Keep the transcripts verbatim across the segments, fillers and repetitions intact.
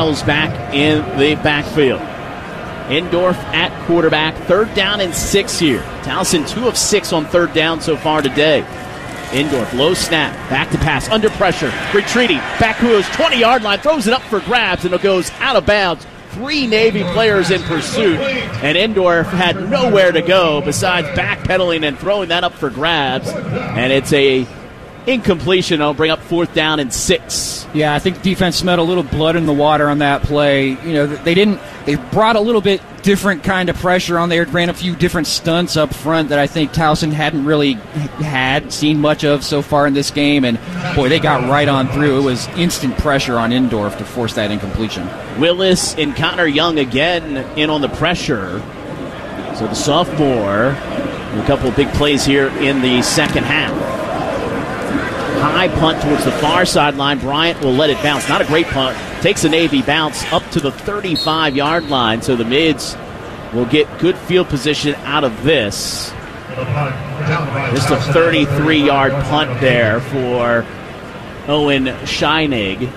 battles back in the backfield. Endorf at quarterback. Third down and six here. Towson two of six on third down so far today. Endorf, low snap, back to pass, under pressure, retreating, back to his twenty-yard line, throws it up for grabs, and it goes out of bounds. Three Navy players in pursuit, and Endorf had nowhere to go besides backpedaling and throwing that up for grabs, and it's a incompletion. I'll bring up fourth down and six. Yeah, I think defense smelled a little blood in the water on that play. You know, they didn't. They brought a little bit different kind of pressure on there. Ran a few different stunts up front that I think Towson hadn't really had seen much of so far in this game. And boy, they got right on through. It was instant pressure on Endorf to force that incompletion. Willis and Connor Young again in on the pressure. So the sophomore, a couple of big plays here in the second half. High punt towards the far sideline. Bryant will let it bounce. Not a great punt. Takes a Navy bounce up to the thirty-five-yard line. So the Mids will get good field position out of this. Just a thirty-three-yard punt there for Owen Scheinig.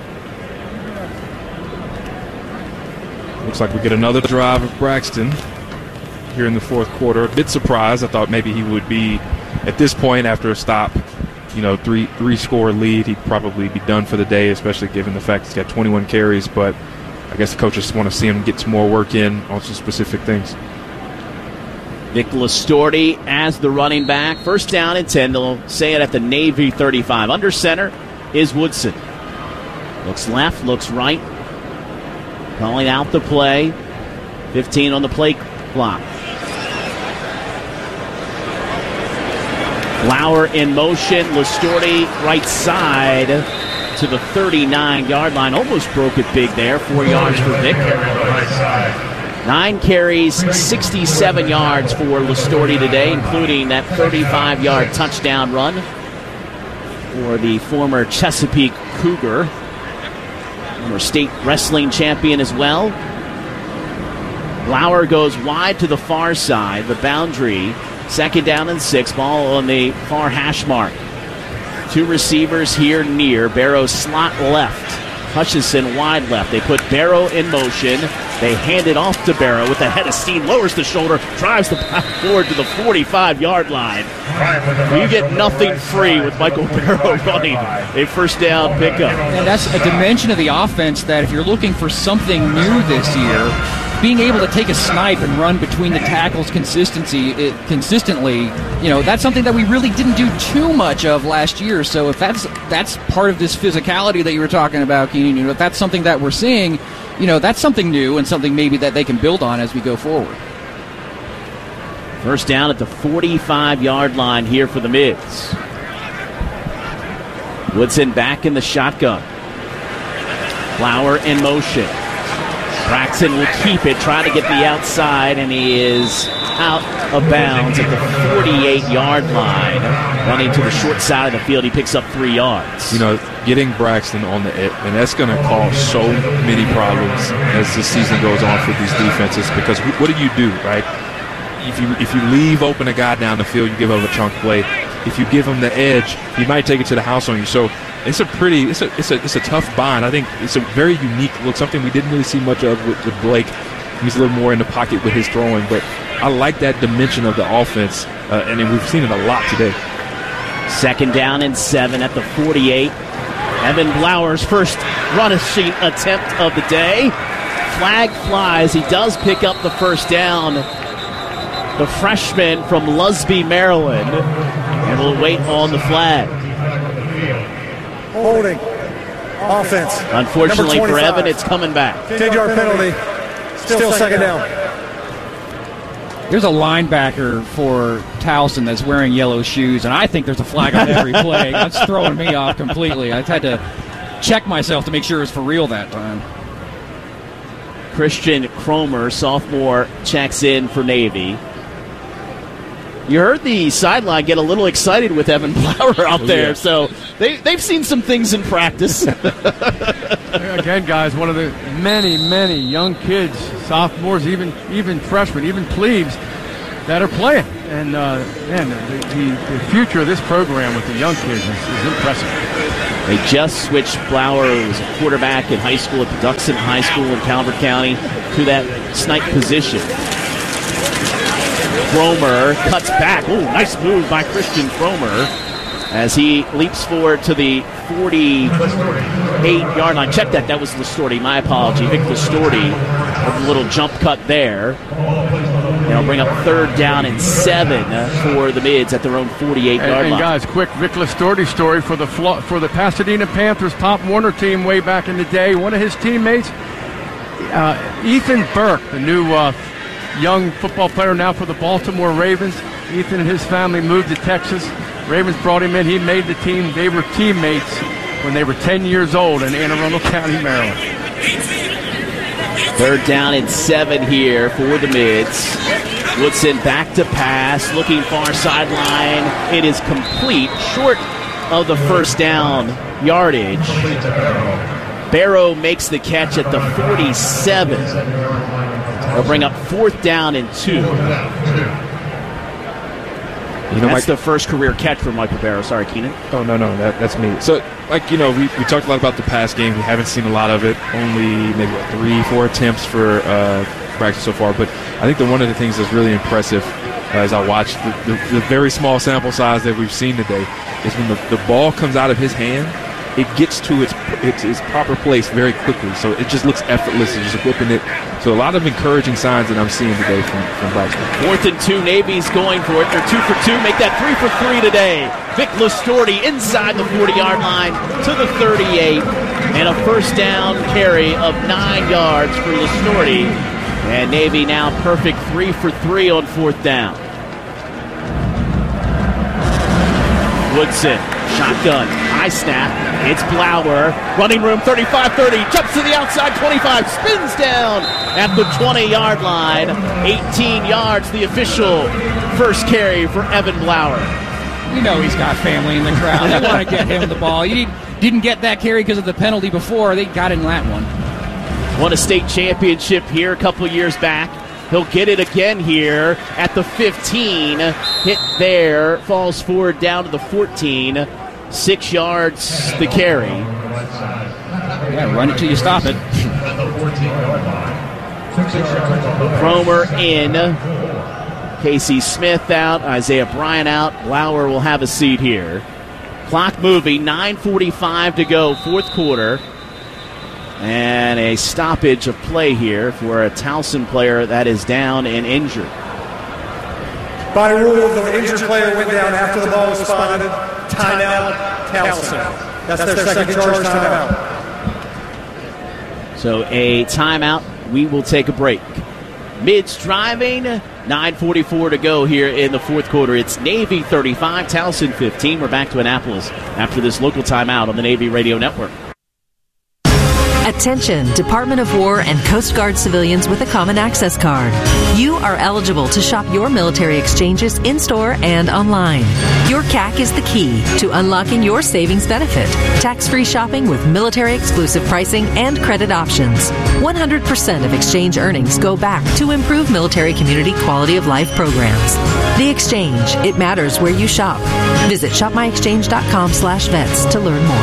Looks like we get another drive of Braxton here in the fourth quarter. A bit surprised. I thought maybe he would be, at this point, after a stop, you know, three three score lead, he'd probably be done for the day, especially given the fact he's got twenty-one carries. But I guess the coaches want to see him get some more work in on some specific things. Nick Listorti as the running back. First down and ten. They'll say it at the Navy thirty-five. Under center is Woodson. Looks left, looks right. Calling out the play. fifteen on the play clock. Lauer in motion. Listorti right side to the thirty-nine-yard line. Almost broke it big there. Four yards for Vic. Nine carries, sixty-seven yards for Listorti today, including that thirty-five-yard touchdown run for the former Chesapeake Cougar. Former state wrestling champion as well. Lauer goes wide to the far side, the boundary. Second down and six. Ball on the far hash mark. Two receivers here near. Barrow slot left. Hutchison wide left. They put Barrow in motion. They hand it off to Barrow with the head of steam. Lowers the shoulder. Drives the path forward to the forty-five-yard line. You get nothing free with Michael Barrow running a first down pickup. And that's a dimension of the offense that if you're looking for something new this year, being able to take a snipe and run between the tackles consistency it, consistently, you know, that's something that we really didn't do too much of last year. So if that's that's part of this physicality that you were talking about, Keenan, you know, if that's something that we're seeing, you know, that's something new and something maybe that they can build on as we go forward. First down at the forty-five-yard line here for the Mids. Woodson back in the shotgun. Lauer in motion. Braxton will keep it, try to get the outside, and he is out of bounds at the forty-eight-yard line. Running to the short side of the field, he picks up three yards. You know, getting Braxton on the edge, and that's going to cause so many problems as the season goes on for these defenses, because what do you do, right? If you if you leave open a guy down the field, you give up a chunk play. If you give him the edge, he might take it to the house on you. So it's a pretty, it's a, it's a, it's a tough bind. I think it's a very unique look, something we didn't really see much of with, with Blake. He's a little more in the pocket with his throwing, but I like that dimension of the offense, uh, and we've seen it a lot today. Second down and seven at the forty-eight. Evan Blauer's first rushing attempt of the day. Flag flies. He does pick up the first down. The freshman from Lusby, Maryland, and we'll wait on the flag. Holding. Offense. Unfortunately for Evan, it's coming back. ten-yard penalty. Still, Still second down. There's a linebacker for Towson that's wearing yellow shoes, and I think there's a flag on every play. That's throwing me off completely. I had to check myself to make sure it was for real that time. Christian Cromer, sophomore, checks in for Navy. You heard the sideline get a little excited with Evan Blauer out there, oh, yeah. So they, they've seen some things in practice. Again, guys, one of the many, many young kids, sophomores, even even freshmen, even plebes, that are playing. And, uh, man, the, the, the future of this program with the young kids is, is impressive. They just switched Blower, who was a quarterback in high school at Patuxent High School in Calvert County, to that snipe position. Cromer cuts back. Oh, nice move by Christian Cromer as he leaps forward to the forty-eight-yard line. Check that. That was Listorti. My apology. Vic Listorti with a little jump cut there. They'll bring up third down and seven for the Mids at their own forty-eight-yard line. And, and guys, quick Vic Listorti story for the for the Pasadena Panthers Pop Warner team way back in the day. One of his teammates, uh, Ethan Burke, the new uh, young football player now for the Baltimore Ravens. Ethan and his family moved to Texas. Ravens brought him in. He made the team. They were teammates when they were ten years old in Anne Arundel County, Maryland. Third down and seven here for the Mids. Woodson back to pass, looking far sideline. It is complete, short of the first down yardage. Barrow makes the catch at the forty-seven. They'll bring up fourth down and two. You know, that's Mike, the first career catch for Michael Barrow. Sorry, Keenan. Oh, no, no, that, that's me. So, like, you know, we, we talked a lot about the pass game. We haven't seen a lot of it. Only maybe what, three, four attempts for uh, practice so far. But I think that one of the things that's really impressive uh, as I watch the, the, the very small sample size that we've seen today is when the, the ball comes out of his hand, it gets to its, its its proper place very quickly. So it just looks effortless. It's just whipping it. So a lot of encouraging signs that I'm seeing today from, from Braxton. Fourth and two, Navy's going for it. They're two for two. Make that three for three today. Vic Listorti inside the forty-yard line to the thirty-eight. And a first down carry of nine yards for Listorti. And Navy now perfect three for three on fourth down. Woodson, shotgun, high snap. It's Blower, running room thirty-five thirty, jumps to the outside twenty-five, spins down at the twenty-yard line. eighteen yards, the official first carry for Evan Blower. You know he's got family in the crowd. They want to get him the ball. You didn't get that carry because of the penalty before. They got in that one. Won a state championship here a couple years back. He'll get it again here at the fifteen. Hit there, falls forward down to the fourteen. Six yards the carry. Yeah, run it till you stop it. Cromer in. Casey Smith out. Isaiah Bryant out. Blower will have a seat here. Clock moving. nine forty-five to go, fourth quarter. And a stoppage of play here for a Towson player that is down and injured. By rule, the injured player went down after the ball was spotted. Timeout, Towson. That's their second charge timeout. So a timeout. We will take a break. Mids driving. nine forty-four to go here in the fourth quarter. It's Navy thirty-five, Towson fifteen. We're back to Annapolis after this local timeout on the Navy Radio Network. Attention, Department of War and Coast Guard civilians with a Common Access Card. You are eligible to shop your military exchanges in-store and online. Your C A C is the key to unlocking your savings benefit. Tax-free shopping with military-exclusive pricing and credit options. one hundred percent of exchange earnings go back to improve military community quality of life programs. The Exchange. It matters where you shop. Visit shop my exchange dot com slash vets to learn more.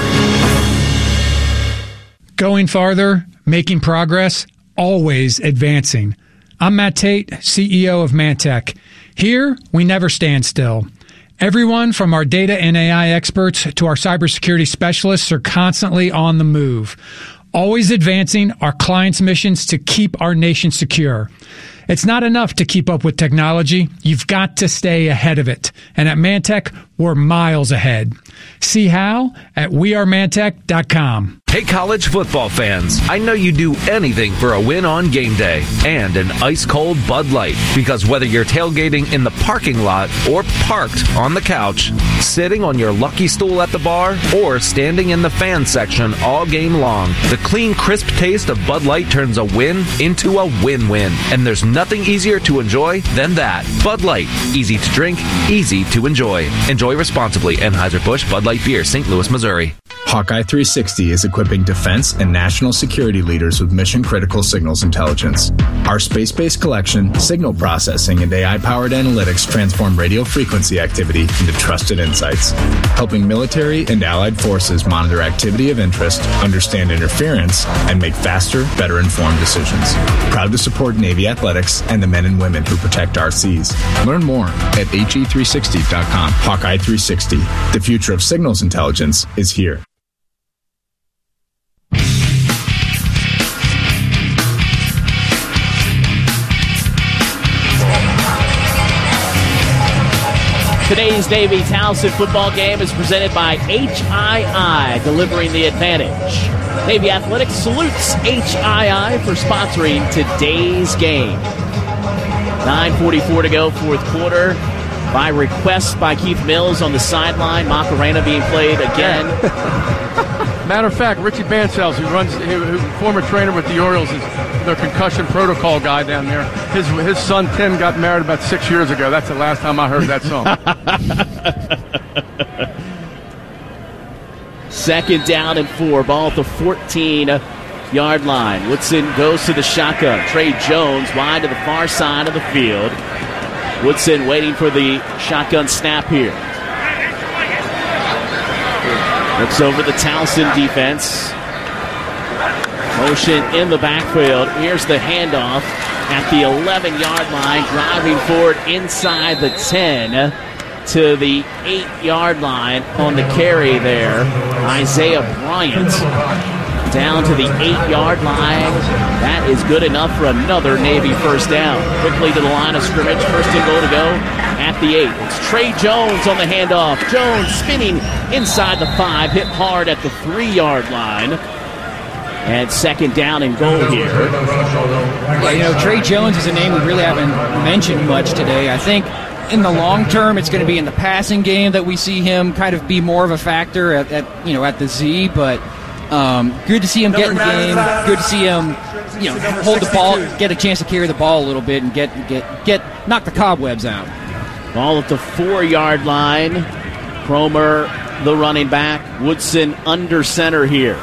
Going farther, making progress, always advancing. I'm Matt Tate, C E O of Mantech. Here, we never stand still. Everyone from our data and A I experts to our cybersecurity specialists are constantly on the move, always advancing our clients' missions to keep our nation secure. It's not enough to keep up with technology. You've got to stay ahead of it. And at Mantech, we're miles ahead. See how at we are mantech dot com. Hey, college football fans, I know you'd do anything for a win on game day and an ice-cold Bud Light. Because whether you're tailgating in the parking lot or parked on the couch, sitting on your lucky stool at the bar, or standing in the fan section all game long, the clean, crisp taste of Bud Light turns a win into a win-win. And there's nothing easier to enjoy than that. Bud Light. Easy to drink, easy to enjoy. Enjoy responsibly. Anheuser-Busch Bud Light Beer, Saint Louis, Missouri. Hawkeye three sixty is equipping defense and national security leaders with mission-critical signals intelligence. Our space-based collection, signal processing, and A I-powered analytics transform radio frequency activity into trusted insights, helping military and allied forces monitor activity of interest, understand interference, and make faster, better-informed decisions. Proud to support Navy athletics and the men and women who protect our seas. Learn more at H E three sixty dot com. Hawkeye three sixty. The future of signals intelligence is here. Today's Navy Towson football game is presented by H I I, delivering the advantage. Navy Athletics salutes H I I for sponsoring today's game. nine forty-four to go, fourth quarter. By request by Keith Mills on the sideline, Macarena being played again. Matter of fact, Richie Bancells, who runs, who, who former trainer with the Orioles, is their concussion protocol guy down there. His his son Tim got married about six years ago. That's the last time I heard that song. Second down and four. Ball at the fourteen-yard line. Woodson goes to the shotgun. Trey Jones wide to the far side of the field. Woodson waiting for the shotgun snap here. Looks over the Towson defense. Motion in the backfield. Here's the handoff at the eleven-yard line. Driving forward inside the ten to the eight-yard line on the carry there. Isaiah Bryant down to the eight-yard line. That is good enough for another Navy first down. Quickly to the line of scrimmage. First and goal to go at the eight. It's Trey Jones on the handoff. Jones spinning inside the five. Hit hard at the three-yard line. And second down and goal here. Yeah, you know, Trey Jones is a name we really haven't mentioned much today. I think in the long term, it's going to be in the passing game that we see him kind of be more of a factor at, at you know, at the Z, but Um, good to see him get in the game. Good to see him, you know, hold the ball, get a chance to carry the ball a little bit, and get get get knock the cobwebs out. Ball at the four-yard line. Cromer, the running back. Woodson under center here.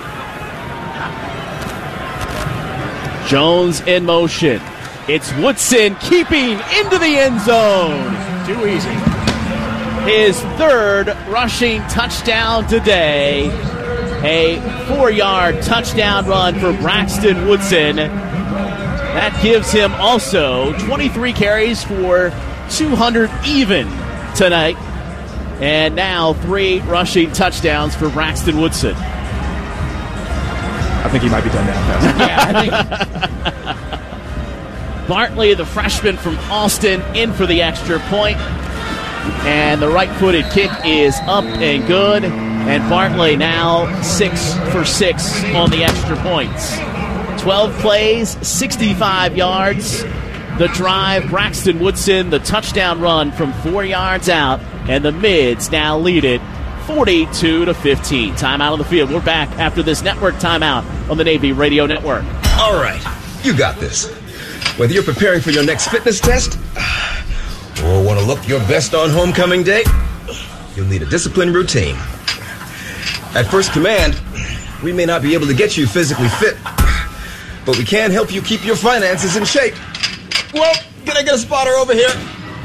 Jones in motion. It's Woodson keeping into the end zone. Too easy. His third rushing touchdown today. A four-yard touchdown run for Braxton Woodson. That gives him also twenty-three carries for two hundred even tonight. And now three rushing touchdowns for Braxton Woodson. I think he might be done now. Yeah, I think. Bartley, the freshman from Austin, in for the extra point. And the right-footed kick is up and good. And Bartley now six for six on the extra points. twelve plays, sixty-five yards. The drive, Braxton Woodson, the touchdown run from four yards out. And the Mids now lead it forty-two to fifteen. Timeout on the field. We're back after this network timeout on the Navy Radio Network. All right, you got this. Whether you're preparing for your next fitness test or want to look your best on homecoming day, you'll need a disciplined routine. At First Command, we may not be able to get you physically fit, but we can help you keep your finances in shape. Well, can I get a spotter over here?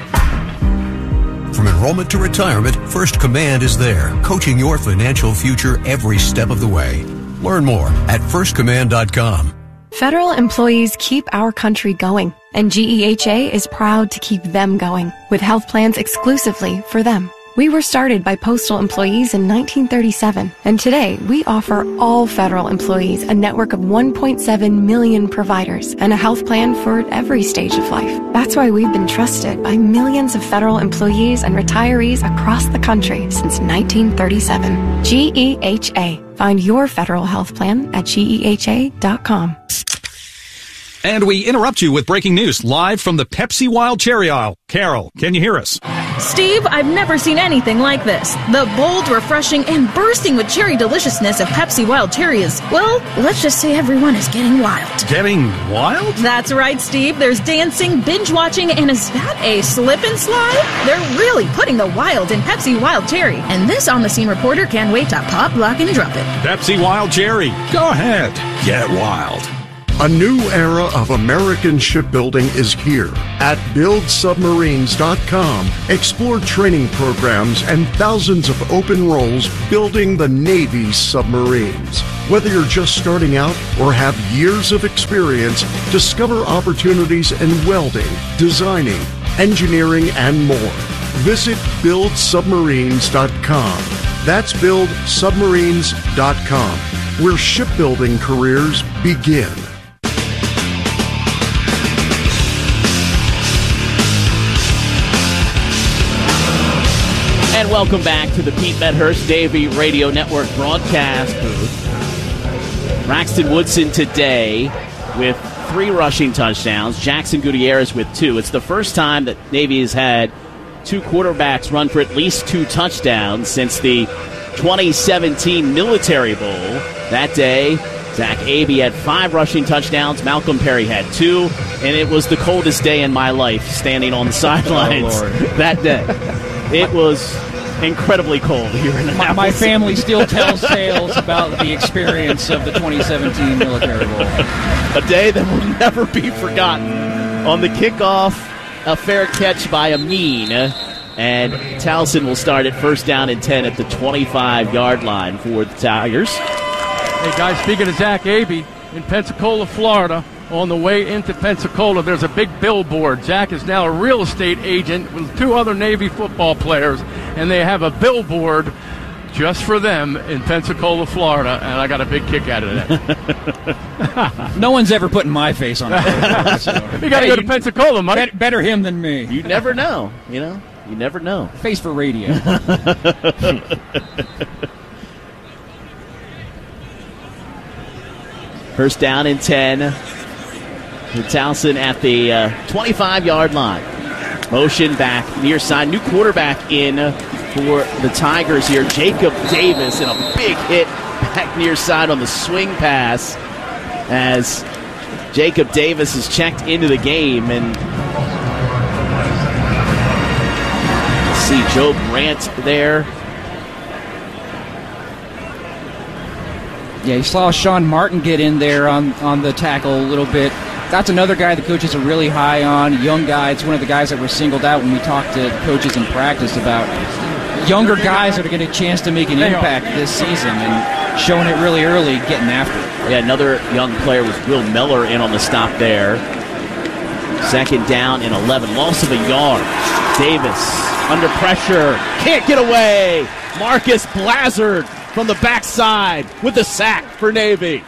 From enrollment to retirement, First Command is there, coaching your financial future every step of the way. Learn more at first command dot com. Federal employees keep our country going, and G E H A is proud to keep them going with health plans exclusively for them. We were started by postal employees in nineteen thirty-seven, and today we offer all federal employees a network of one point seven million providers and a health plan for every stage of life. That's why we've been trusted by millions of federal employees and retirees across the country since nineteen thirty-seven. G E H A. Find your federal health plan at G E H A dot com. And we interrupt you with breaking news live from the Pepsi Wild Cherry aisle. Carol, can you hear us? Steve, I've never seen anything like this. The bold, refreshing, and bursting with cherry deliciousness of Pepsi Wild Cherry is, well, let's just say everyone is getting wild. Getting wild? That's right, Steve. There's dancing, binge-watching, and is that a slip and slide? They're really putting the wild in Pepsi Wild Cherry, and this on-the-scene reporter can't wait to pop, lock, and drop it. Pepsi Wild Cherry. Go ahead. Get wild. A new era of American shipbuilding is here. At build submarines dot com, explore training programs and thousands of open roles building the Navy's submarines. Whether you're just starting out or have years of experience, discover opportunities in welding, designing, engineering, and more. Visit build submarines dot com. That's build submarines dot com, where shipbuilding careers begin. And welcome back to the Pete Medhurst Davy Radio Network broadcast booth. Braxton Woodson today with three rushing touchdowns. Jackson Gutierrez with two. It's the first time that Navy has had two quarterbacks run for at least two touchdowns since the twenty seventeen Military Bowl. That day, Zach Abey had five rushing touchdowns. Malcolm Perry had two. And it was the coldest day in my life standing on the sidelines oh, that day. It was incredibly cold here in Annapolis. My, my family still tells tales about the experience of the twenty seventeen Military Bowl. A day that will never be forgotten. On the kickoff, a fair catch by Amin, and Towson will start at first down and ten at the twenty-five-yard line for the Tigers. Hey, guys, speaking of Zach Abey, in Pensacola, Florida, on the way into Pensacola, there's a big billboard. Zach is now a real estate agent with two other Navy football players, and they have a billboard just for them in Pensacola, Florida, and I got a big kick out of that. No one's ever putting my face on it. So. You got to hey, go to Pensacola, Mike. Bet, better him than me. You never know, you know? You never know. Face for radio. First down and ten. Towson at the uh, twenty-five-yard line. Motion back near side. New quarterback in for the Tigers here. Jacob Davis, and a big hit back near side on the swing pass as Jacob Davis is checked into the game. And see Joe Brandt there. Yeah, you saw Sean Martin get in there on, on the tackle a little bit. That's another guy the coaches are really high on, a young guy. It's one of the guys that were singled out when we talked to coaches in practice about younger guys that are getting a chance to make an impact this season and showing it really early, getting after it. Yeah, another young player was Will Miller in on the stop there. Second down and eleven. Loss of a yard. Davis under pressure. Can't get away. Marcus Blazard from the backside with the sack for Navy.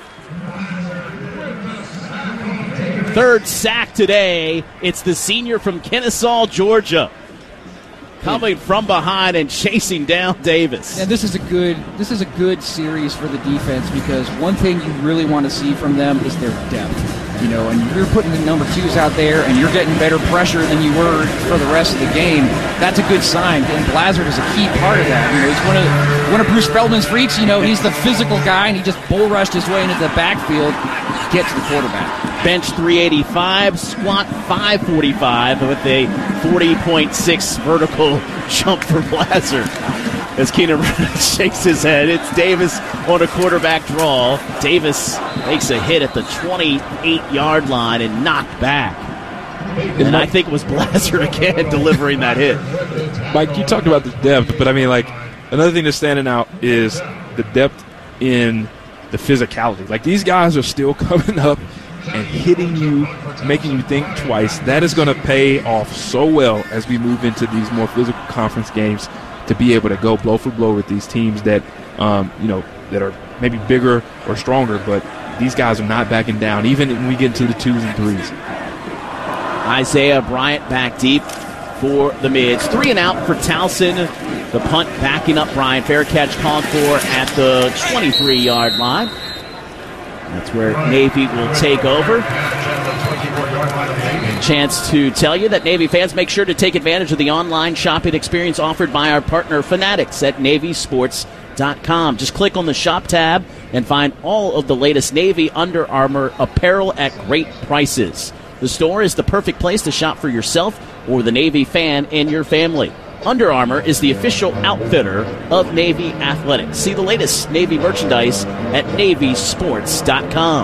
Third sack today. It's the senior from Kennesaw, Georgia, coming from behind and chasing down Davis. Yeah, this is a good this is a good series for the defense because one thing you really want to see from them is their depth. You know, and you're putting the number twos out there and you're getting better pressure than you were for the rest of the game. That's a good sign. And Blazard is a key part of that. You know, he's one of one of Bruce Feldman's freaks. You know, he's the physical guy, and he just bull rushed his way into the backfield to get to the quarterback. Bench three eighty-five, squat five forty-five with a forty point six vertical jump for Blazard. As Keenan shakes his head, it's Davis on a quarterback draw. Davis makes a hit at the twenty-eight-yard line and knocked back. And I think it was Blazard again delivering that hit. Mike, you talked about the depth, but I mean, like, another thing that's standing out is the depth in the physicality. Like, these guys are still coming up and hitting you, making you think twice. That is going to pay off so well as we move into these more physical conference games, to be able to go blow for blow with these teams that, um, you know, that are maybe bigger or stronger, but these guys are not backing down, even when we get into the twos and threes. Isaiah Bryant back deep for the mids. Three and out for Towson. The punt backing up Bryant. Fair catch called for at the twenty-three-yard line. That's where Navy will take over. Chance to tell you that Navy fans, make sure to take advantage of the online shopping experience offered by our partner Fanatics at Navy Sports dot com. Just click on the shop tab and find all of the latest Navy Under Armour apparel at great prices. The store is the perfect place to shop for yourself or the Navy fan in your family. Under Armour is the official outfitter of Navy Athletics. See the latest Navy merchandise at Navy Sports dot com.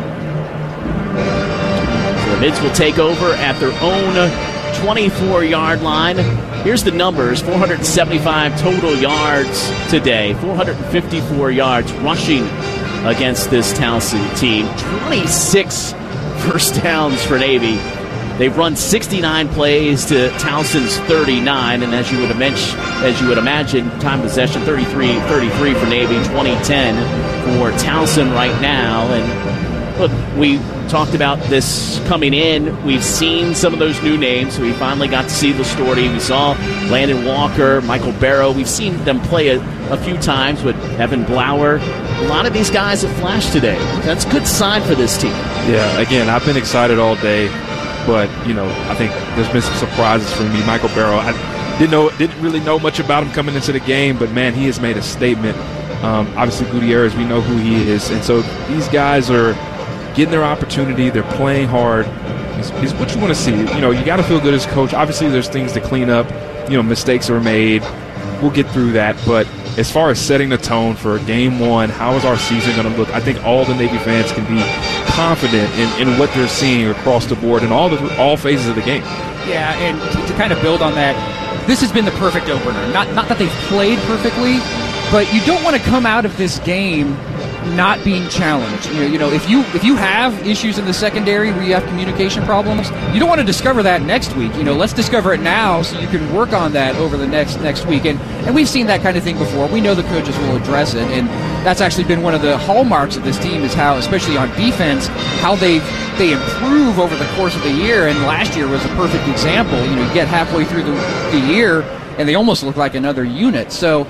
The Mids will take over at their own twenty-four-yard line. Here's the numbers. four hundred seventy-five total yards today. four hundred fifty-four yards rushing against this Towson team. twenty-six first downs for Navy. They've run sixty-nine plays to Towson's thirty-nine. And as you would imagine, as you would imagine time possession, thirty-three thirty-three for Navy, twenty ten for Towson right now. And look, we talked about this coming in. We've seen some of those new names. We finally got to see Lastorti. We saw Landon Walker, Michael Barrow. We've seen them play a, a few times with Evan Blauer. A lot of these guys have flashed today. That's a good sign for this team. Yeah, again, I've been excited all day, but, you know, I think there's been some surprises for me. Michael Barrow, I didn't know, didn't really know much about him coming into the game, but, man, he has made a statement. Um, obviously, Gutierrez, we know who he is. And so these guys are getting their opportunity. They're playing hard. It's, it's what you want to see. You know, you got to feel good as a coach. Obviously, there's things to clean up. You know, mistakes are made. We'll get through that. But as far as setting the tone for game one, how is our season going to look? I think all the Navy fans can be confident in, in what they're seeing across the board in all the all phases of the game. Yeah, and to, to kind of build on that, this has been the perfect opener. Not not that they've played perfectly, but you don't want to come out of this game not being challenged. You know, you know, if you if you have issues in the secondary where you have communication problems, you don't want to discover that next week. You know, let's discover it now so you can work on that over the next next week. And and we've seen that kind of thing before. We know the coaches will address it, and that's actually been one of the hallmarks of this team is how, especially on defense, how they they improve over the course of the year. And last year was a perfect example. You know, you get halfway through the, the year and they almost look like another unit. So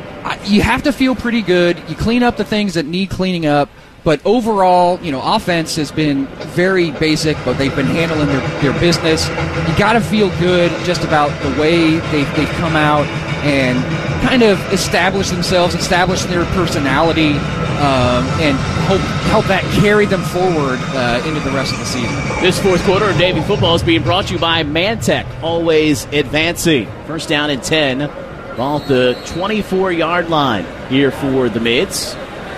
you have to feel pretty good. You clean up the things that need cleaning up. But overall, you know, offense has been very basic, but they've been handling their, their business. You got to feel good just about the way they've, they've come out and kind of establish themselves, establish their personality, um, and hope help that carry them forward uh, into the rest of the season. This fourth quarter of Navy football is being brought to you by Mantech, always advancing. First down and ten. Ball at the twenty-four-yard line here for the Mids.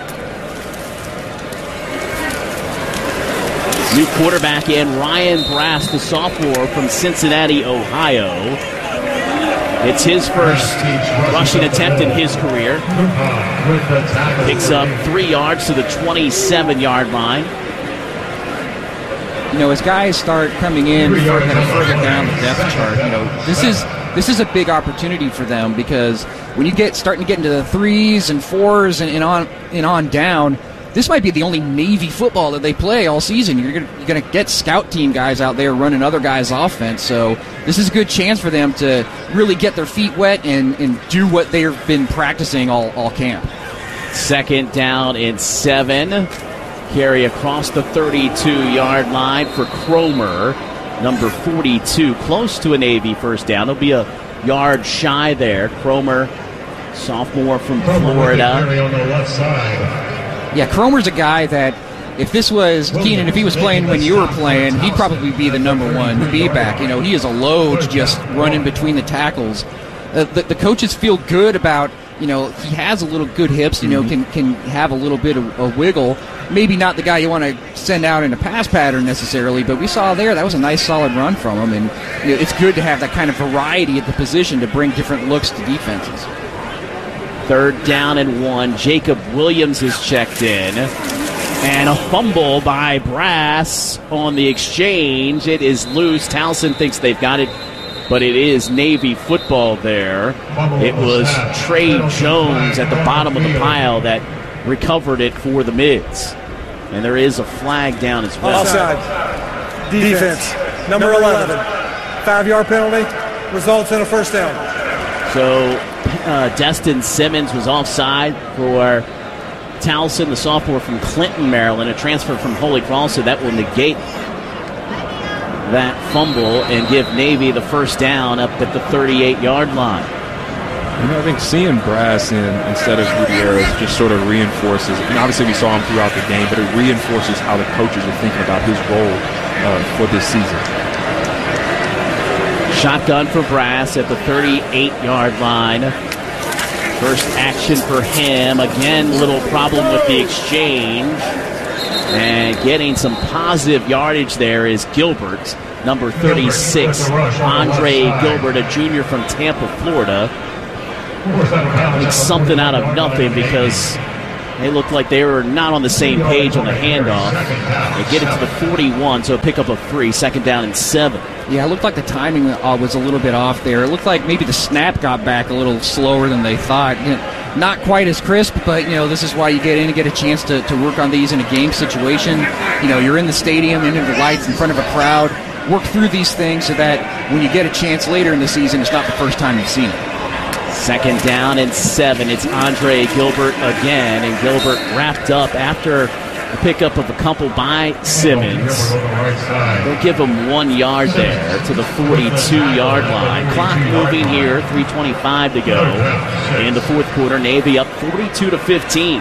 New quarterback in, Ryan Brass, the sophomore from Cincinnati, Ohio. It's his first rushing attempt in his career. Picks up three yards to the twenty-seven-yard line. You know, as guys start coming in kind of further down the depth chart, you know, this is this is a big opportunity for them because when you get starting to get into the threes and fours and, and on and on down, this might be the only Navy football that they play all season. You're going you're to get scout team guys out there running other guys' offense. So this is a good chance for them to really get their feet wet and, and do what they've been practicing all, all camp. Second down and seven. Carry across the thirty-two-yard line for Cromer, number forty-two, close to a Navy first down. It'll be a yard shy there. Cromer, sophomore from Florida. On the left side. Yeah, Cromer's a guy that if this was Keenan, if he was playing when you were playing, he'd probably be the number one B-back. You know, he is a load just running between the tackles. Uh, the, the coaches feel good about, you know, he has a little good hips, you know, can can have a little bit of a wiggle. Maybe not the guy you want to send out in a pass pattern necessarily, but we saw there that was a nice solid run from him. And you know, it's good to have that kind of variety at the position to bring different looks to defenses. Third down and one. Jacob Williams is checked in. And a fumble by Brass on the exchange. It is loose. Towson thinks they've got it, but it is Navy football there. It was Trey Jones at the bottom of the pile that recovered it for the Mids. And there is a flag down as well. Offside. Defense. Number eleven. Five-yard penalty. Results in a first down. So uh, Destin Simmons was offside for Towson, the sophomore from Clinton, Maryland, a transfer from Holy Cross, so that will negate that fumble and give Navy the first down up at the thirty-eight-yard line. You know, I think seeing Brass in instead of Gutierrez just sort of reinforces, and obviously we saw him throughout the game, but it reinforces how the coaches are thinking about his role uh, for this season. Shotgun for Brass at the thirty-eight-yard line. First action for him. Again, little problem with the exchange. And getting some positive yardage there is Gilbert, number thirty-six. Andre Gilbert, a junior from Tampa, Florida. Makes something out of nothing because they looked like they were not on the same page on the handoff. They get it to the forty-one, so pick up a three, second down and seven. Yeah, it looked like the timing uh, was a little bit off there. It looked like maybe the snap got back a little slower than they thought. You know, not quite as crisp, but, you know, this is why you get in and get a chance to, to work on these in a game situation. You know, you're in the stadium, under the lights, in front of a crowd. Work through these things so that when you get a chance later in the season, it's not the first time you've seen it. Second down and seven. It's Andre Gilbert again, and Gilbert wrapped up after the pickup of a couple by Simmons. They'll give him one yard there to the forty-two-yard line. Clock moving here, three twenty-five to go in the fourth quarter. Navy up forty-two to fifteen.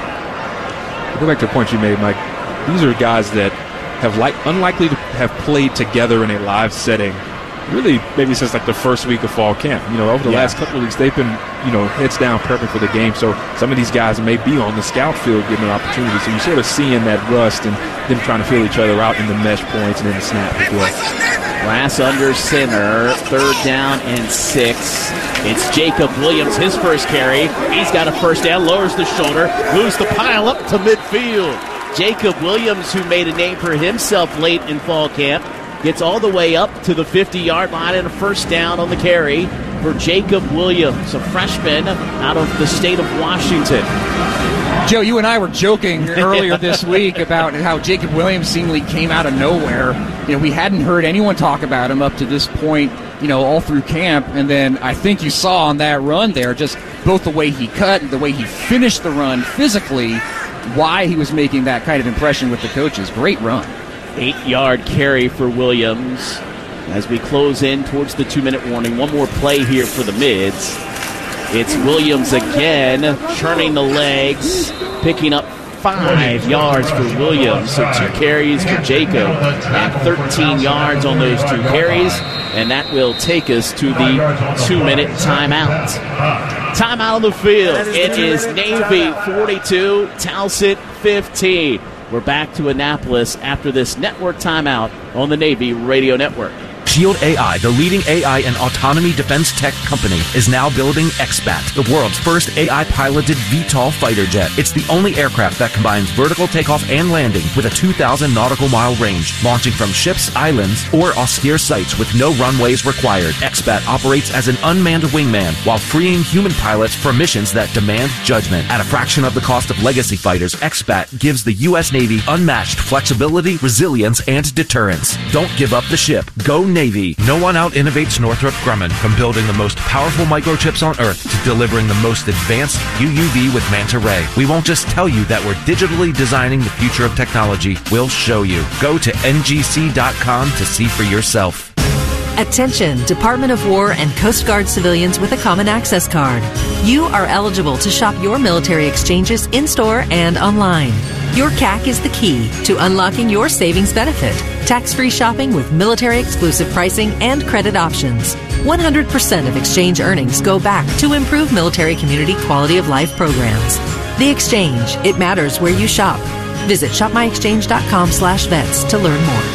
Go back to the point you made, Mike. These are guys that have like unlikely to have played together in a live setting. Really, maybe since like the first week of fall camp. You know, over the yeah. last couple of weeks, they've been, you know, heads down prepping for the game. So some of these guys may be on the scout field getting an opportunity. So you're sort of seeing that rust and them trying to feel each other out in the mesh points and in the snap as well. Glass under center, third down and six. It's Jacob Williams, his first carry. He's got a first down, lowers the shoulder, moves the pile up to midfield. Jacob Williams, who made a name for himself late in fall camp, gets all the way up to the fifty-yard line and a first down on the carry for Jacob Williams, a freshman out of the state of Washington. Joe, you and I were joking earlier this week about how Jacob Williams seemingly came out of nowhere. You know, we hadn't heard anyone talk about him up to this point, you know, all through camp. And then I think you saw on that run there just both the way he cut and the way he finished the run physically, why he was making that kind of impression with the coaches. Great run. Eight-yard carry for Williams as we close in towards the two-minute warning. One more play here for the Mids. It's Williams again, churning the legs, picking up five yards for Williams. So two carries for Jacob and thirteen yards on those two carries. And that will take us to the two-minute timeout. Timeout on the field. It is Navy forty-two, Towson fifteen. We're back to Annapolis after this network timeout on the Navy Radio Network. Shield A I, the leading A I and autonomy defense tech company, is now building X BAT, the world's first A I-piloted V TOL fighter jet. It's the only aircraft that combines vertical takeoff and landing with a two thousand nautical mile range, launching from ships, islands, or austere sites with no runways required. X BAT operates as an unmanned wingman while freeing human pilots for missions that demand judgment. At a fraction of the cost of legacy fighters, X BAT gives the U S Navy unmatched flexibility, resilience, and deterrence. Don't give up the ship. Go Navy. No one out-innovates Northrop Grumman, from building the most powerful microchips on Earth to delivering the most advanced U U V with Manta Ray. We won't just tell you that we're digitally designing the future of technology. We'll show you. Go to N G C dot com to see for yourself. Attention, Department of War and Coast Guard civilians with a Common Access Card. You are eligible to shop your military exchanges in-store and online. Your C A C is the key to unlocking your savings benefit. Tax-free shopping with military-exclusive pricing and credit options. one hundred percent of exchange earnings go back to improve military community quality of life programs. The Exchange. It matters where you shop. Visit shop my exchange dot com slash vets to learn more.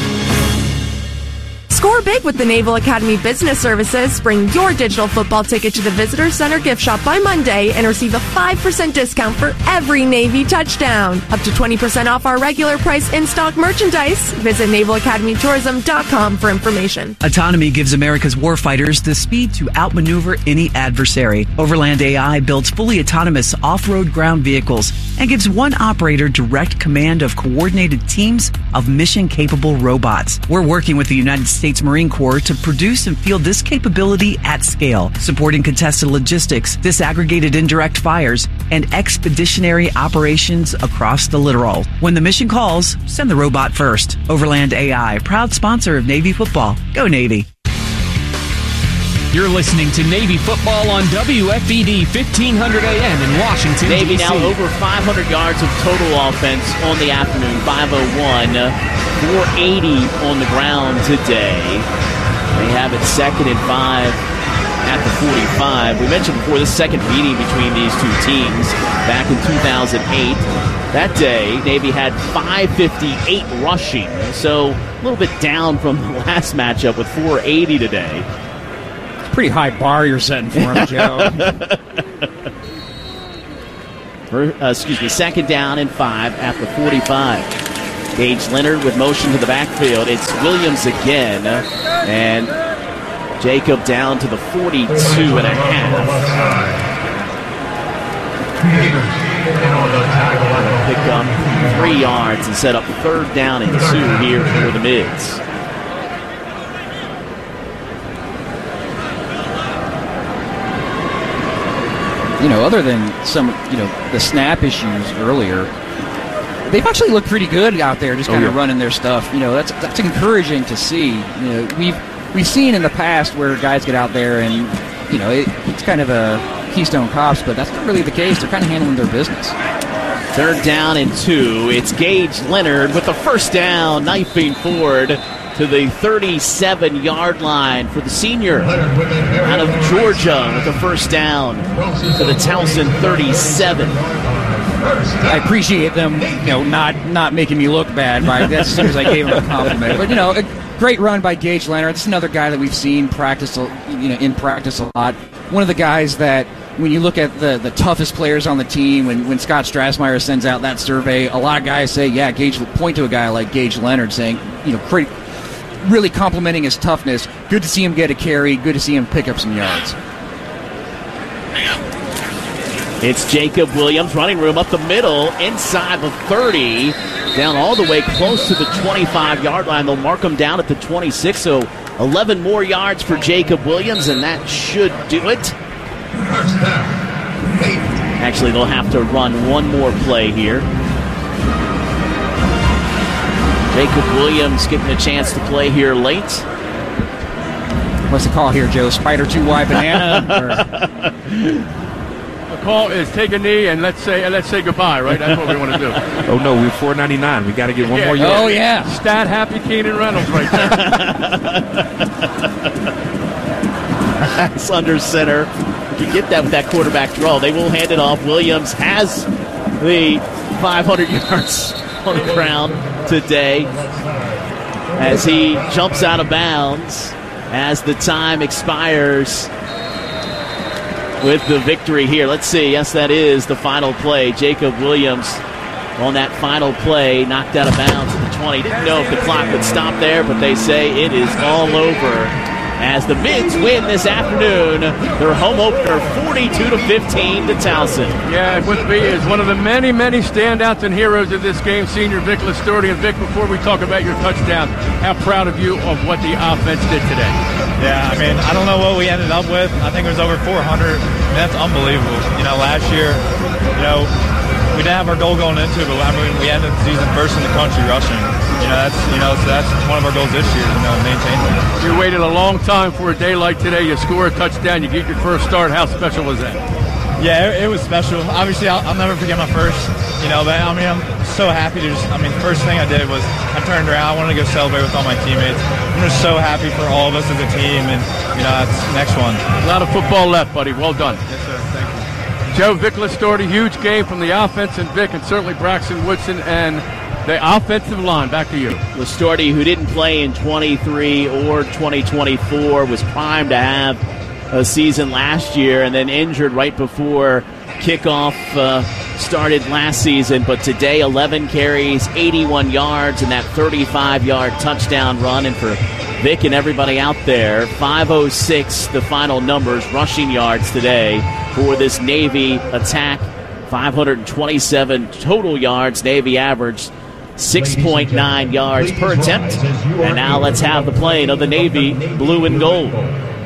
Score big with the Naval Academy Business Services. Bring your digital football ticket to the Visitor Center gift shop by Monday and receive a five percent discount for every Navy touchdown. Up to twenty percent off our regular price in-stock merchandise. Visit naval academy tourism dot com for information. Autonomy gives America's warfighters the speed to outmaneuver any adversary. Overland A I builds fully autonomous off-road ground vehicles and gives one operator direct command of coordinated teams of mission-capable robots. We're working with the United States States Marine Corps to produce and field this capability at scale, supporting contested logistics, disaggregated indirect fires, and expeditionary operations across the littoral. When the mission calls, send the robot first. Overland A I, proud sponsor of Navy football. Go Navy. You're listening to Navy football on W F B D fifteen hundred A M in Washington, Navy D C now over five hundred yards of total offense on the afternoon, five oh one, four eighty on the ground today. They have it second and five at the forty-five. We mentioned before this second meeting between these two teams back in two thousand eight. That day, Navy had five fifty-eight rushing, so a little bit down from the last matchup with four eighty today. Pretty high bar you're setting for him, Joe. For, uh, excuse me, second down and five at the forty-five. Gage Leonard with motion to the backfield. It's Williams again, and Jacob down to the forty-two and a half. Pick up three yards and set up third down and two here for the Mids. You know, other than some, you know, the snap issues earlier, they've actually looked pretty good out there, just kind of oh, yeah. running their stuff. You know, that's that's encouraging to see. You know, we've we've seen in the past where guys get out there and, you know, it, it's kind of a Keystone Cops, but that's not really the case. They're kind of handling their business. Third down and two. It's Gage Leonard with the first down, knifing forward to the thirty-seven-yard line for the senior out of Georgia with the first down to the Towson thirty-seven. I appreciate them, you know, not not making me look bad by that as soon as I gave him a compliment. But you know, a great run by Gage Leonard. This is another guy that we've seen practice, you know, in practice a lot. One of the guys that, when you look at the, the toughest players on the team, when, when Scott Strassmeyer sends out that survey, a lot of guys say, yeah, Gage, point to a guy like Gage Leonard saying, you know, pretty, really complimenting his toughness. Good to see him get a carry. Good to see him pick up some yards. It's Jacob Williams, running room up the middle, inside the thirty, down all the way close to the twenty-five-yard line. They'll mark him down at the twenty-six, so eleven more yards for Jacob Williams, and that should do it. Actually, they'll have to run one more play here. Jacob Williams getting a chance to play here late. What's the call here, Joe? Spider two wide banana? The call is take a knee and let's say let's say goodbye, right? That's what we want to do. Oh no, we're four ninety-nine. We got to get one yeah. more year. Oh yeah, stat happy Keenan Reynolds right there. That's under center. If you get that with that quarterback draw, they will hand it off. Williams has the five hundred yards on the ground today as he jumps out of bounds as the time expires with the victory here. Let's see. Yes, that is the final play. Jacob Williams on that final play knocked out of bounds at the twenty. Didn't know if the clock would stop there, but they say it is all over as the Mids win this afternoon their home opener forty-two to fifteen to Towson. Yeah, with me is one of the many, many standouts and heroes of this game, senior Vic Listorti. And Vic, before we talk about your touchdown, how proud of you of what the offense did today? Yeah, I mean, I don't know what we ended up with. I think it was over four hundred. I mean, that's unbelievable. You know, last year, you know, we didn't have our goal going into it, but I mean, we ended the season first in the country rushing. You know, that's you know, so that's one of our goals this year, you know, maintain that. You waited a long time for a day like today. You score a touchdown, you get your first start. How special was that? Yeah, it, it was special. Obviously, I'll, I'll never forget my first, you know, but I mean, I'm so happy to just, I mean, the first thing I did was I turned around, I wanted to go celebrate with all my teammates. I'm just so happy for all of us as a team, and, you know, that's the next one. A lot of football left, buddy. Well done. Yes, sir. Thank you. Joe, Vic Listorti, huge game from the offense, and Vic, and certainly Braxton Woodson and the offensive line. Back to you. Listorti, who didn't play in twenty-three or twenty twenty-four, was primed to have a season last year and then injured right before kickoff uh, started last season. But today, eleven carries, eighty-one yards, and that thirty-five-yard touchdown run. And for Vic and everybody out there, five oh six the final numbers, rushing yards today for this Navy attack. five hundred twenty-seven total yards Navy averaged six point nine yards per attempt. And now let's have the play of the Navy blue and gold.